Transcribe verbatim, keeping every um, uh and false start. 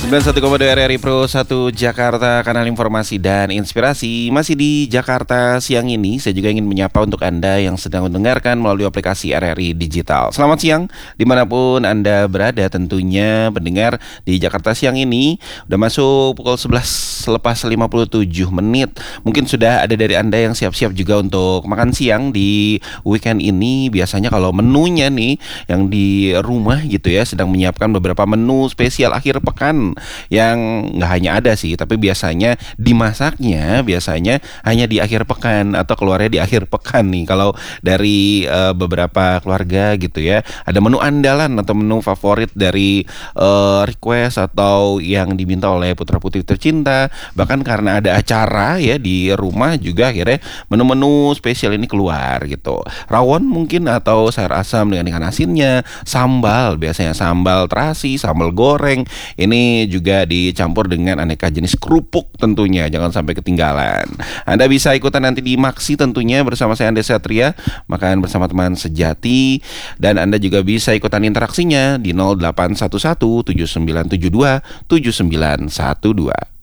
sembilan puluh satu koma dua R R I Pro satu Jakarta, kanal informasi dan inspirasi. Masih di Jakarta siang ini, saya juga ingin menyapa untuk Anda yang sedang mendengarkan melalui aplikasi R R I Digital. Selamat siang, dimanapun Anda berada tentunya pendengar di Jakarta siang ini. Udah masuk pukul sebelas lepas lima puluh tujuh menit. Mungkin sudah ada dari Anda yang siap-siap juga untuk makan siang di weekend ini. Biasanya kalau menunya nih, yang di rumah gitu ya, sedang menyiapkan beberapa menu spesial akhir pekan yang nggak hanya ada sih, tapi biasanya dimasaknya biasanya hanya di akhir pekan atau keluarnya di akhir pekan nih. Kalau dari uh, beberapa keluarga gitu ya, ada menu andalan atau menu favorit dari uh, request atau yang diminta oleh putra-putri tercinta. Bahkan karena ada acara ya di rumah juga, akhirnya menu-menu spesial ini keluar gitu. Rawon mungkin atau sayur asam dengan ikan asinnya, sambal biasanya sambal terasi, sambal goreng. Ini juga dicampur dengan aneka jenis kerupuk tentunya, jangan sampai ketinggalan. Anda bisa ikutan nanti di Maksi tentunya bersama saya Ande Satria, makan bersama teman sejati. Dan Anda juga bisa ikutan interaksinya di nol delapan satu satu tujuh sembilan tujuh dua tujuh sembilan satu dua.